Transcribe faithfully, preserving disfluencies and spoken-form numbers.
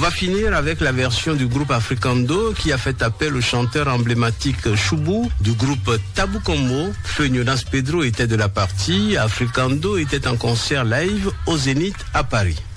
va finir avec la version du groupe Africando qui a fait appel au chanteur emblématique Choubou du groupe Tabou Combo. Feu Nyonas Pedro était de la partie. Africando était en concert live au Zénith à Paris.